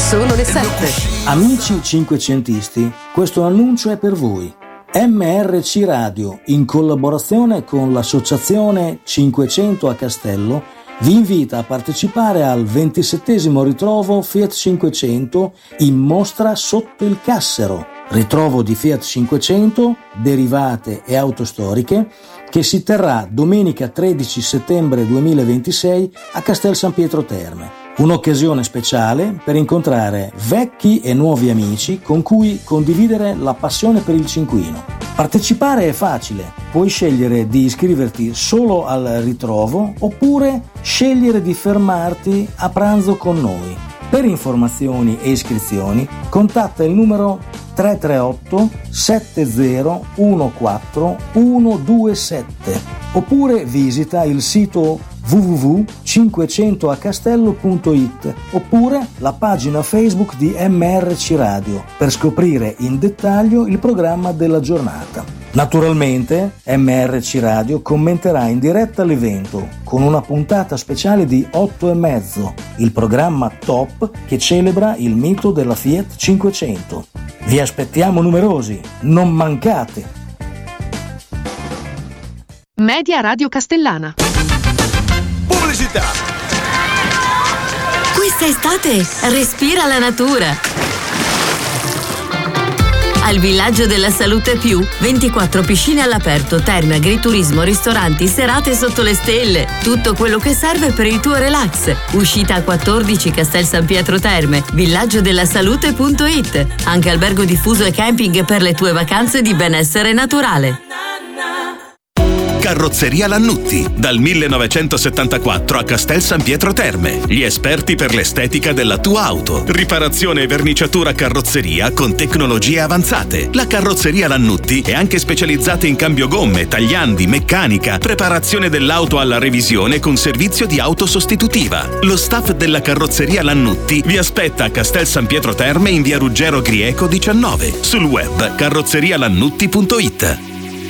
Sono le 7. Amici cinquecentisti, questo annuncio è per voi. MRC Radio, in collaborazione con l'associazione 500 a Castello, vi invita a partecipare al 27° ritrovo Fiat 500 in mostra sotto il Cassero, ritrovo di Fiat 500, derivate e auto storiche, che si terrà domenica 13 settembre 2026 a Castel San Pietro Terme. Un'occasione speciale per incontrare vecchi e nuovi amici con cui condividere la passione per il cinquino. Partecipare è facile, puoi scegliere di iscriverti solo al ritrovo oppure scegliere di fermarti a pranzo con noi. Per informazioni e iscrizioni contatta il numero 338 7014 127 oppure visita il sito www.500acastello.it oppure la pagina Facebook di MRC Radio per scoprire in dettaglio il programma della giornata. Naturalmente MRC Radio commenterà in diretta l'evento con una puntata speciale di 8,5, il programma Top che celebra il mito della Fiat 500. Vi aspettiamo numerosi, non mancate! Media Radio Castellana. Pubblicità. Questa estate respira la natura. Al Villaggio della Salute Più, 24 piscine all'aperto, terme, agriturismo, ristoranti, serate sotto le stelle. Tutto quello che serve per il tuo relax. Uscita a 14 Castel San Pietro Terme, villaggiodellasalute.it. Anche albergo diffuso e camping per le tue vacanze di benessere naturale. Carrozzeria Lannutti, dal 1974 a Castel San Pietro Terme. Gli esperti per l'estetica della tua auto. Riparazione e verniciatura carrozzeria con tecnologie avanzate. La Carrozzeria Lannutti è anche specializzata in cambio gomme, tagliandi, meccanica, preparazione dell'auto alla revisione con servizio di auto sostitutiva. Lo staff della Carrozzeria Lannutti vi aspetta a Castel San Pietro Terme in via Ruggero Grieco 19. Sul web carrozzerialannutti.it.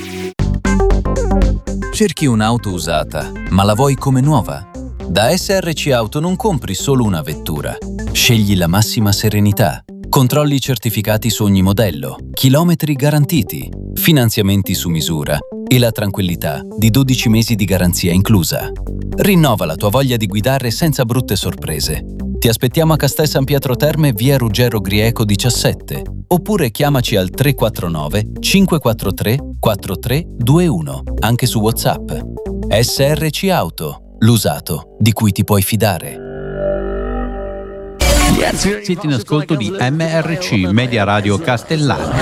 Cerchi un'auto usata, ma la vuoi come nuova? Da SRC Auto non compri solo una vettura. Scegli la massima serenità. Controlli certificati su ogni modello, chilometri garantiti, finanziamenti su misura e la tranquillità di 12 mesi di garanzia inclusa. Rinnova la tua voglia di guidare senza brutte sorprese. Ti aspettiamo a Castel San Pietro Terme, via Ruggero Grieco 17, oppure chiamaci al 349 543 4321, anche su WhatsApp. SRC Auto, l'usato di cui ti puoi fidare. Siete in ascolto di MRC Media Radio Castellana.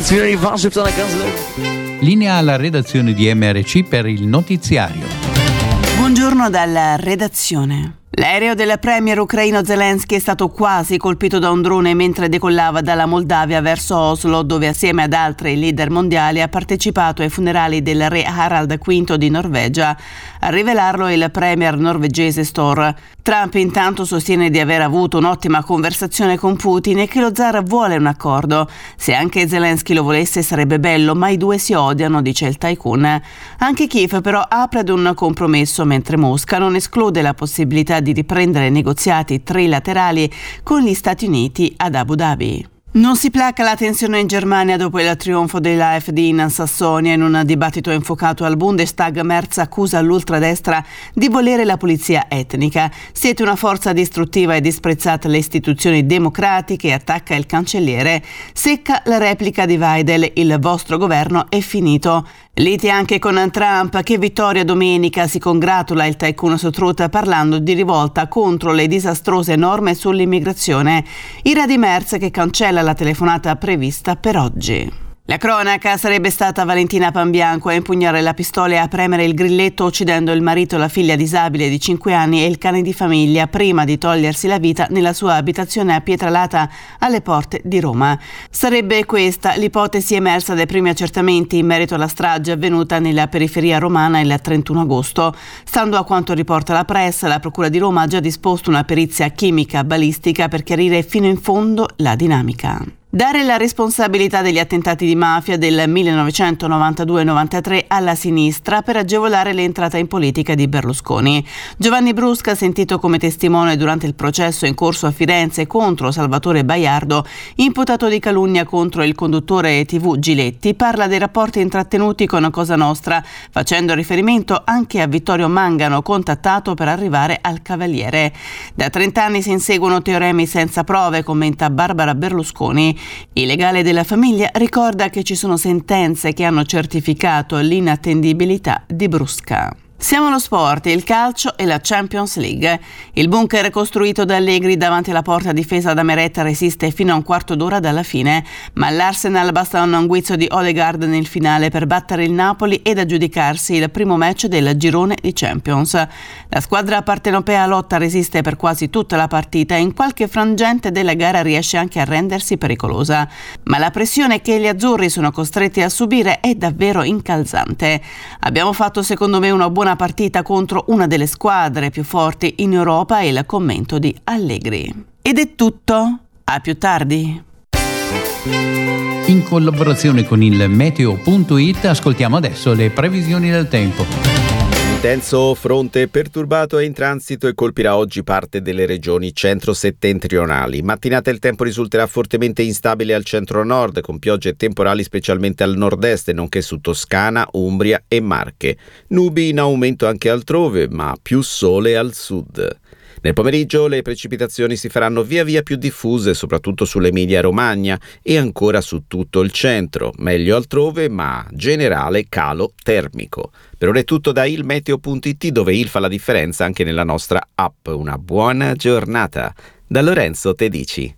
Linea alla redazione di MRC per il notiziario. Buongiorno dalla redazione. L'aereo del premier ucraino Zelensky è stato quasi colpito da un drone mentre decollava dalla Moldavia verso Oslo, dove assieme ad altri leader mondiali ha partecipato ai funerali del re Harald V di Norvegia. A rivelarlo il premier norvegese Støre. Trump intanto sostiene di aver avuto un'ottima conversazione con Putin e che lo zar vuole un accordo. Se anche Zelensky lo volesse sarebbe bello, ma i due si odiano, dice il tycoon. Anche Kiev però apre ad un compromesso, mentre Mosca non esclude la possibilità di riprendere negoziati trilaterali con gli Stati Uniti ad Abu Dhabi. Non si placa la tensione in Germania dopo il trionfo dell'AfD in Sassonia. In un dibattito infuocato al Bundestag, Merz accusa l'ultradestra di volere la pulizia etnica. Siete una forza distruttiva e disprezzate le istituzioni democratiche, attacca il cancelliere. Secca la replica di Weidel, il vostro governo è finito. Liti anche con Trump, che vittoria domenica, si congratula il tycoon su Truth parlando di rivolta contro le disastrose norme sull'immigrazione. Ira di Merz che cancella la telefonata prevista per oggi. La cronaca: sarebbe stata Valentina Pambianco a impugnare la pistola e a premere il grilletto uccidendo il marito, la figlia disabile di 5 anni e il cane di famiglia prima di togliersi la vita nella sua abitazione a Pietralata alle porte di Roma. Sarebbe questa l'ipotesi emersa dai primi accertamenti in merito alla strage avvenuta nella periferia romana il 31 agosto. Stando a quanto riporta la Press, la Procura di Roma ha già disposto una perizia chimica balistica per chiarire fino in fondo la dinamica. Dare la responsabilità degli attentati di mafia del 1992-93 alla sinistra per agevolare l'entrata in politica di Berlusconi. Giovanni Brusca, sentito come testimone durante il processo in corso a Firenze contro Salvatore Baiardo, imputato di calunnia contro il conduttore TV Giletti, parla dei rapporti intrattenuti con Cosa Nostra, facendo riferimento anche a Vittorio Mangano, contattato per arrivare al Cavaliere. Da 30 anni si inseguono teoremi senza prove, commenta Barbara Berlusconi. Il legale della famiglia ricorda che ci sono sentenze che hanno certificato l'inattendibilità di Brusca. Siamo allo sport, il calcio e la Champions League. Il bunker costruito da Allegri davanti alla porta difesa da Meret resiste fino a un quarto d'ora dalla fine, ma all'Arsenal basta un guizzo di Odegaard nel finale per battere il Napoli ed aggiudicarsi il primo match del girone di Champions. La squadra partenopea lotta resiste per quasi tutta la partita e in qualche frangente della gara riesce anche a rendersi pericolosa, ma la pressione che gli azzurri sono costretti a subire è davvero incalzante. Abbiamo fatto secondo me una buona partita contro una delle squadre più forti in Europa, e il commento di Allegri. Ed è tutto, a più tardi. In collaborazione con il Meteo.it ascoltiamo adesso le previsioni del tempo. Intenso fronte perturbato è in transito e colpirà oggi parte delle regioni centro-settentrionali. Mattinata il tempo risulterà fortemente instabile al centro-nord, con piogge temporali specialmente al nord-est, nonché su Toscana, Umbria e Marche. Nubi in aumento anche altrove, ma più sole al sud. Nel pomeriggio le precipitazioni si faranno via via più diffuse, soprattutto sull'Emilia-Romagna e ancora su tutto il centro, meglio altrove, ma generale calo termico. Per ora è tutto da ilmeteo.it, dove il fa la differenza anche nella nostra app. Una buona giornata. Da Lorenzo Tedici.